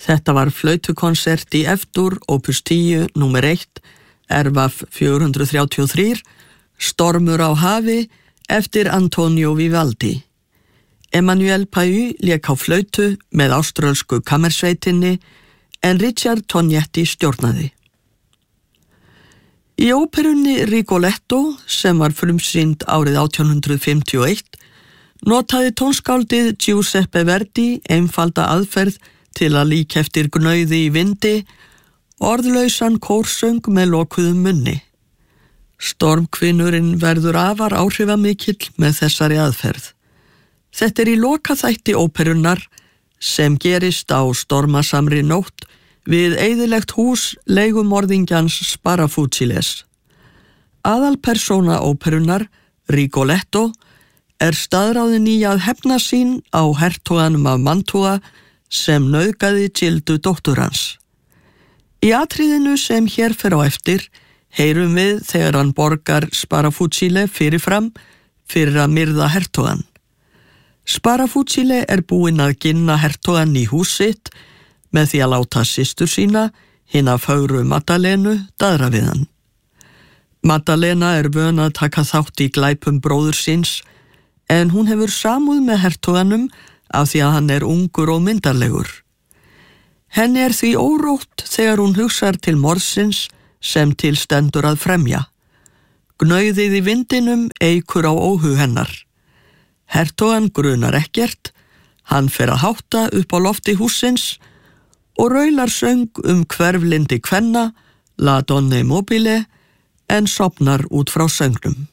Þetta var flautukonsert í F-dur, opus 10, númer 1, RVF 433, Stormur á hafi, eftir Antonio Vivaldi. Emmanuel Pau lék á flautu með áströlsku kammersveitinni en Richard Tognetti stjórnaði. Í óperunni Rigoletto, sem var frumsýnd árið 1851, notaði tónskáldið Giuseppe Verdi einfalda aðferð til að líka eftir gnauði í vindi, orðlausan kórsöng með lokuðum munni. Stormkvinnurinn verður afar áhrifamikill með þessari aðferð. Þetta í lokaþætti óperunnar sem gerist á stormasamri nótt við eyðilegt hús leigumorðingjans Sparafuciles. Aðalpersóna óperunnar, Rigoletto, staðráðin í að hefna sín á hertoganum af Mantua sem nauðgaði Gildu dóttur hans. Í atriðinu sem hér fer á eftir heyrum við þegar hann borgar Sparafucile fyrirfram fyrir að myrða hertogan. Sparafucile búinn að ginna hertogan í hús sitt með því að láta systur sína, hina fögru Maddalenu, daðra við hann. Maddalena vön að taka þátt í glæpum bróður síns, en hún hefur samúð með hertoganum af því að hann ungur og myndarlegur. Henni því órótt þegar hún hugsar til morðsins sem til stendur að fremja. Gnauðið í vindinum eykur á óhug hennar. Hertogan grunar ekkert, hann fer að hátta upp á lofti hússins og raular söng hverflindi kvenna, La Donne Mobile, en sofnar út frá söngnum.